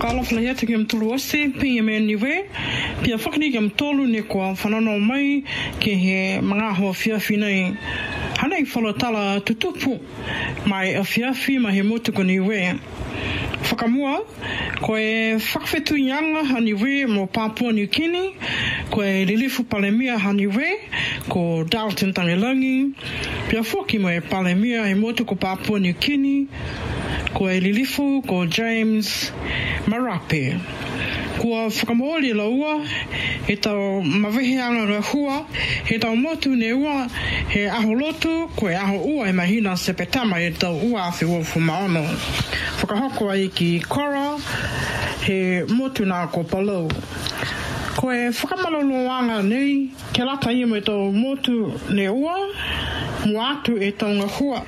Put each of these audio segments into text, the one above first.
whakaalawhana hea te kia mtulu ose, pia me niwe, pia whakani kia mtolu ne kua whanano mai ke he mga hoa whiawhi nei. Hana I whalotala tutupu mai a whiawhi ma he motuko niwe. Whakamua, ko e whakawhetu ianga haniwe mo Papua New Guinea, ko e Lilifu Palemia haniwe, ko Dalton Tangelangi, pia whoki mo e Palemia he motuko Papua New Guinea, ko e Lilifu, ko James Marape. Kua whakamooli laua, he tau maweheanga rahua, he tau motu ne ua, he aho lotu, ko e aho ua e mahina sepetama e tau ua awhi wofu maono. Whakahoko ai ki Kora, he motu nā ko Palau. Ko e whakamaloloanga nei, ke lata ia me tau motu ne ua, mua atu e tau ngahua,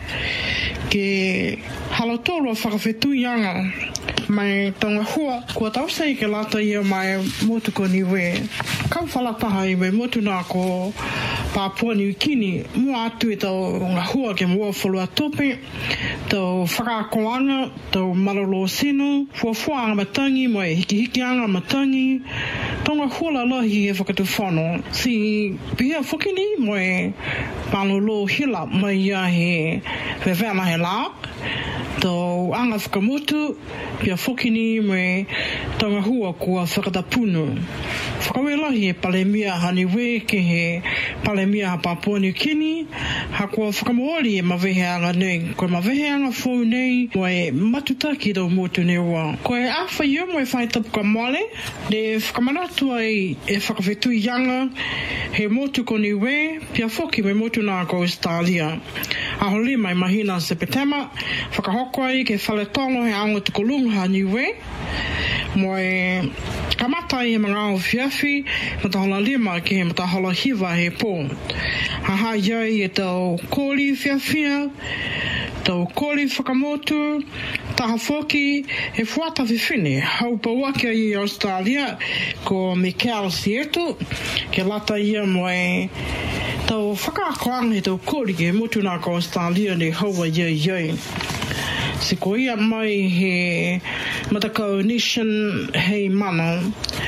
ke halotolo whakawhetu ianga, mai tonga hua, kua tausei ke lata ia mai motu ko niwe. Kau whalataha I mai motu nā ko Papua New Guinea, mua atu e tau ngā hua ke mua whalua tope, tau whakakoanga, tau malolo sino, fuafuanga matangi, mo e hiki-hikianga matangi, tonga hua la lahi e whakatu whano. Si pihia whukini, mo e malolo hila mai ia he wewela he la, tau anga whakamutu, pia whukini me tonga hua kua whakatapunu. Whakawelahi e Palemia haniwe ke he Palemia ha Papua New Guinea, ha kua whakamooli e maweheanga nei. Koe maweheanga whou nei, mo e matutaki tau motu ne ua. Koe awha iu mo e whaitapuka mole, le whakamanatu ai e whakawhetu ianga, he motu ko niwe, pia whoki me motu nā ko Australia. Aho lima I mahina sepetema, whakahoko ai ke whaletongo he ango tukolunga ha niwe, mo e kamata I he mga o whiawhi, matahola lima ke he matahola hiwa he pō. Haha iai e tau kōli whiawhia, tau kōli whakamotu, taha whoki he fuata whiwhine, hau pauake I Australia, ko Michael Sieto, ke lata ia mo e tau whakaakoang he tau kōli ke motu nā ko Australia ne haua iai. Si ko ia mai he matakau nation hei mana,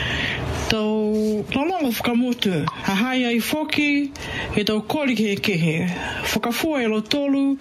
tau lalonga whakamotu, hahai ai whoki, he tau kōli ke he kehe. Whakafua e lo tolu,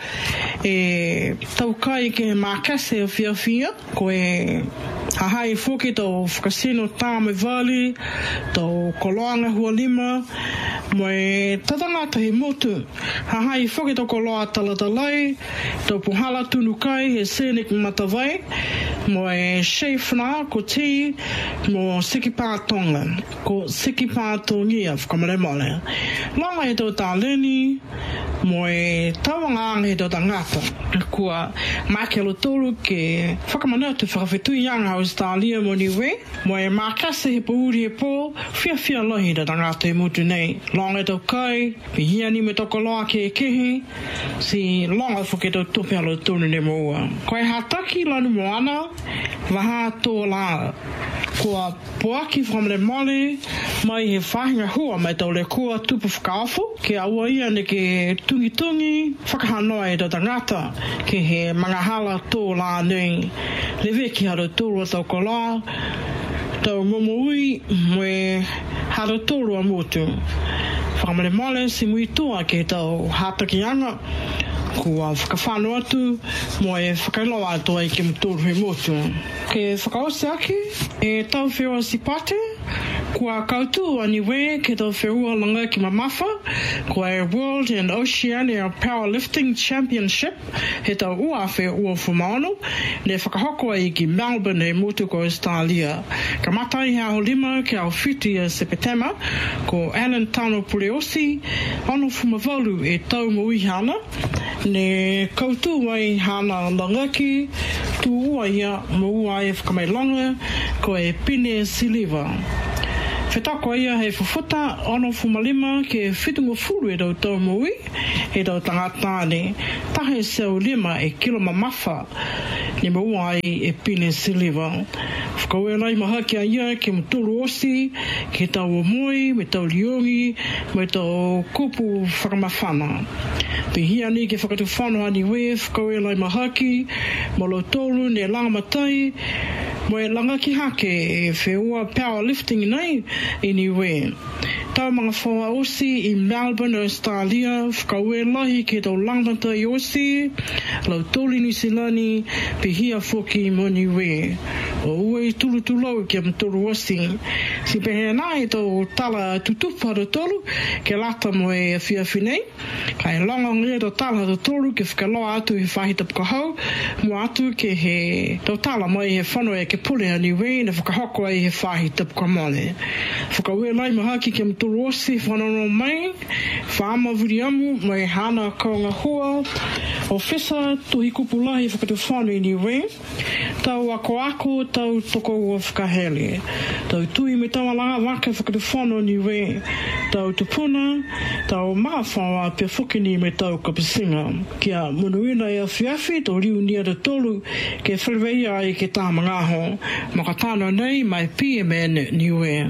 e tau kai ke mākase o whiawhia, ko e hahai whoki tau whakasino tāme vali, tau koloanga hua lima, mo e tatangata he motu, hahai whoki tau koloa talatalai, tau puhala tunu kai he Scenic Matawai, mo e Shefna ko ti, mo Sikipātonga, ko Sikipātongia whakamaremole. Langa he tau tāleni, mo e tawanga he tau tangata, kua mākelo tolu ke whakamanatu whakawhetu ianga Australia mo niwe, mo e mākase he pauri he pō, whiawhia lohi tau tangata he mutu nei. Langa he tau kai, pihiani me toko loa ke kehe, si longa whuke tau tupe alo tonu ne moua. Koe hataki lanu moana, waha tō la, kua poaki whamre mole, mai he whahinga hua mai tau le kua tupu whakaofu, ke aua ia ne ke tungi, whakahanoa e tau tangata, ke he mangahala tō la nei, le veki haro tōrua tau kola, tau momoui, moe haro tōrua motu. Whakamare mole si mui tua ke tau hataki anga, kua whakawhano atu, mo e whakailoa atu ai ke mtoru he motu. Ke whakaose aki, e tau whiua si pate, kua kautu aniwe ke tau whiua langa ki mamafa, kua e World and Oceania Powerlifting Championship, he tau uawhi ua fumaono, ne whakahoko ai ki Melbourne he motu ko Australia. Ka matai he aho lima ke au whiti a Sepetema, ko Alan Tano Pureosi, ono fumavalu e tau mui hana, ne kautu mai hana langaki, tu ua ia mo ua e whakamai longa, ko e Pine Siliva. Whetako ia he whawhuta ono fumalima ke whitunga furu e tau tau mui, e tau tangatāne, tahe seu lima e kilo mamafa, ne mo ua e Pine Siliva. Whakau lai mahaki a ia ke mtulu osi, ke tau o moi, me tau liongi, me tau kupu whakamawhana. Pihia ni ke whakatu whanoa ni we, whakau lai mahaki, malo tolu ne langa matai, Mo e langa ki hake e whewua powerlifting nei anyway. Tau mga whaua osi I Melbourne, Australia, whakaue lahi ke tau langata I osi, lau tōli New Zealani, pe hia whoki mo niwe. O ue tulu tulau ke mtoru osi. Si pehe nai tau tala tutupa do tolu, ke lata mo e whiawhi nei. Kai longong ea tau tala do tolu ke whakaloa atu he whahita pukahau, mo atu ke he tau tala mo e he whanau e ke pule a niwe, na whakahoko e he whahita pukamone. Whakaue lai mahaki ke mtoru Rosi whanano mai, whaamawuri amu, mai hana kaunga hua, o whesa tuhi kupulahi whakatu whanu niwe, tau ako, tau toko ua whakahele, tau tui me tau alanga waka whakatu whanu niwe, tau tupuna, tau maawhawa pia whukini me tau kapisinga, kia munuina ia whiawhi, tau riu nia da tolu, ke whaliweia ai ke tā mangaho, makatano nei mai PMN niwe.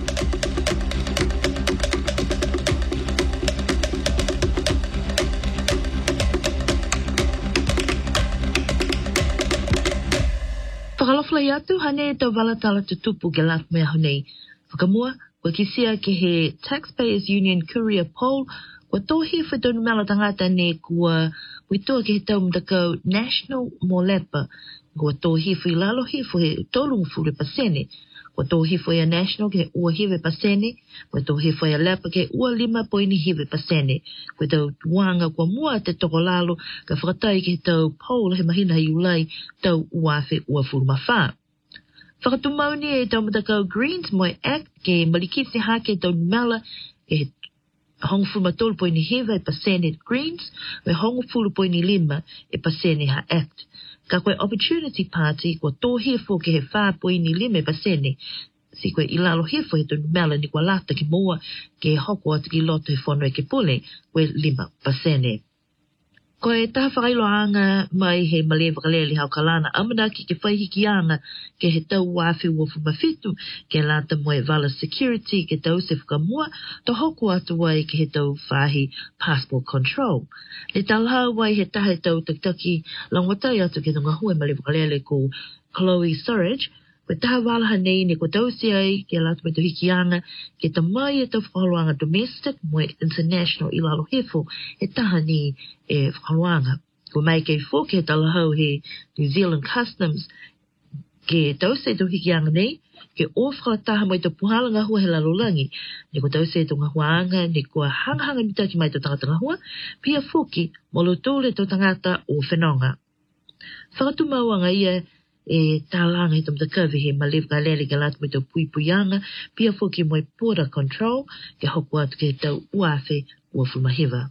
Whakaloflai atu hane tau walatala tutupu ke lat mea honei. Whakamua, kwa kisia ke he Taxpayers Union Courier Poll, kwa tohi whedonu mela tangata ne kua witoa ke he tau mtakau National Molepa, kwa tohi whilalo hifo he tolungu fure pasene, kwa tohi whea National ke ua hive pasene, kwa tohi whea Lepa ke ua 5 hive pasene, kwa tau wanga kwa mua te toko lalo, ka whakatai ke he tau Poll he mahina hi ulai, tau uafe ua furu mawha. Whakatumauni e tau matakau Greens Moe Act ke malikisi hake tau mela ke he hongo furu matolu poini hiva e pasene Greens, me hongo furu poini 5 e pasene ha Act. Ka koe Opportunity Party kwa tō hifo ke he 5.5 e pasene, si koe ilalo hifo he tonu mela ni kwa lata ki moa ke hoko atu ki loto he whono e ke pule, koe 5 pasene. Koe taha whakailoanga mai he male wakalele hau kalana amanaki ke whaihiki ke he tau wafi uofu mawhitu ke lata moe vala security ke tau se whakamua to hoko atu wai ke he tau whahi passport control. Le talha wai he taha he tau taktaki langwatai atu ke tunga hue male wakalele ko Chloe Surridge, koe taha walaha nei ne ko tau si ai ke lata moe to hikianga ke ta mai e tau whakaluanga domestic moe international ilalo hefo he taha ni e whakaluanga. Ko mai kei fōke he talahau he New Zealand Customs ke tau se to hikianga nei ke o whakataha moe to puhalanga hua he lalolangi ne ko tau se to ngahuanga ne ko hangahanga mitaki mai to tangata ngahua pia fōke molo tōle to tangata o whenonga. Whakatumauanga ia e tālanga he tamta kawi he malev ka lele ke latu me tau puipuianga pia fōke moe border control ke hoku atu ke tau uafe ua fumahiva.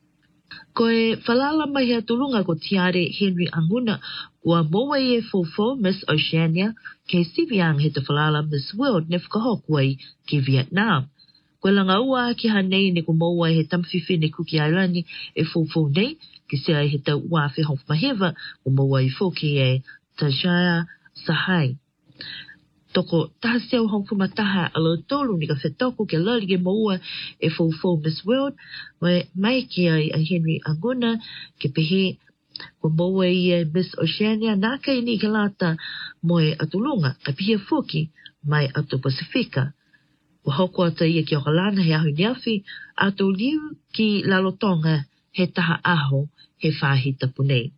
Koe whalala mai hea tulunga ko tiare Henry Anguna kua moa e fofo Miss Oceania ke siviang he te whalala Miss World ne whakahoku ai ke Vietnam. Koe langa ua ki hanei ne ko moa he tamwhiwhi ne Kuki Ailani e fofo nei ke sea he tau uafe hofumahiva ko moa i fōke e Tajaya Sahai. Toko tahasiau hongfu mataha alo tolu ni ka whetoko ke lali ke moua e fofo Miss World mai ki ai a Henry Anguna ke pehe ko moua i e Miss Oceania nā kai ni ke lata moe atulunga ka pehe foki mai ato Pasifika. Ko hoko ata ia ki okalana he ahu niafi ato liu ki lalotonga he taha aho he whahi tapunei.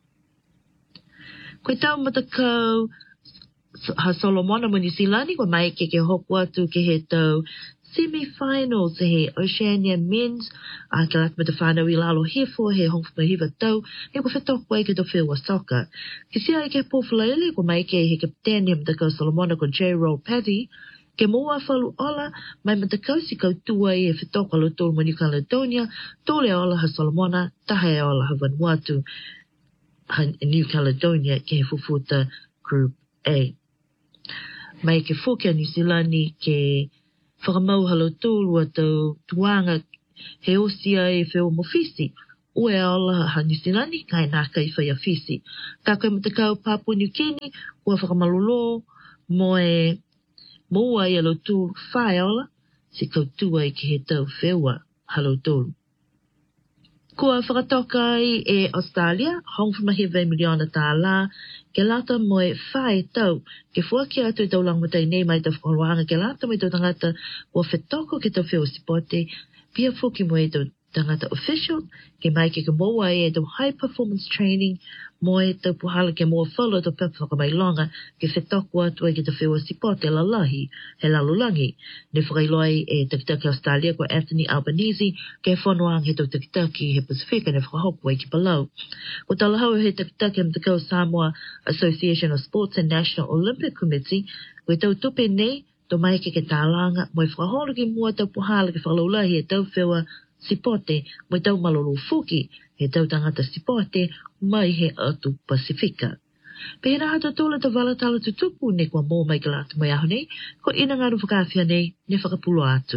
Koe tau matakau ha Solomona mo New Zealand ko mai ke hoku atu ke he tau semi-finals he Oceania Men's a ke lat me te whanau I lalo hefo he hongfumahiva tau he ko whetoko ai ke to whiua soccer. Ke sia ai ke pōwhalaele ko mai ke he kapten he matakau Solomona ko J-Roll Paddy ke moa whalu ola mai matakau si kautua I e whetoko alo tolu mo New Caledonia tole ola ha Solomona taha e ola ha Vanuatu New Caledonia ke he fufuta Group A. Mai ke whoke a New Zealandi ke whakamau halo tōru a tau tuanga he osia e whio mo fisi. Ue aola ha New Zealandi kai nā kai whai a fisi. Ka koe matakau Papua New Guinea ua whakamalolo mo e moa I alo tōru whai aola si kautua I ke he tau whiua halo tōru. Kua whakatoka e Australia, hong whamahiwe miliona tāla, ke lata moe whae tau, ke fuaki atu i tau langmatai nei mai tau whakaroanga, ke lata mai tau tangata ua whetoko ke tau whio sipote, pia fuki moe tau tangata official, ke mai ke moa e tau high performance training, moe tau puhala ke moa whalo tau pepa whakamailonga, ke whetoko atu ke tau whio sipote la lahi, he lalulangi. Ne whakailoi e takitaki Australia kwa Anthony Albanese, ke whonoang he tau takitaki he Pacifica ne whakahoku e ki palau. Ko talahau he takitaki am Takau Samoa Association of Sports and National Olympic Committee, koe tau tupe nei, to mai ke tālanga, moe whakaholo ki mua tau puhala ke whakalaulahi e tau whiwa sipote, moe tau malolo fuki, he tau tangata sipote, mai he atu Pacifica. Pehena hata tōla ta wala tala tutupu ne kua mō mai ka latu mai aho nei, ko ina ngaru whakawhia nei, ne whakapulo atu.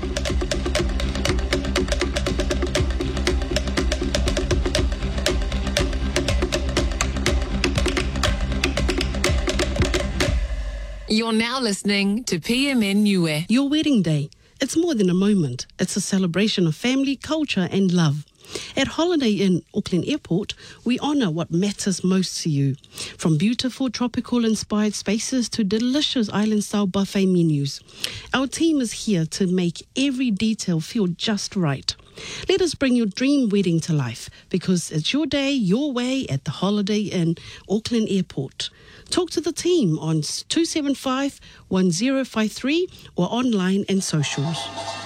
You're now listening to PMN Niue. Your wedding day. It's more than a moment. It's a celebration of family, culture and love. At Holiday Inn Auckland Airport, we honour what matters most to you. From beautiful tropical-inspired spaces to delicious island-style buffet menus. Our team is here to make every detail feel just right. Let us bring your dream wedding to life because it's your day, your way at the Holiday Inn Auckland Airport. Talk to the team on 275 1053 or online and socials.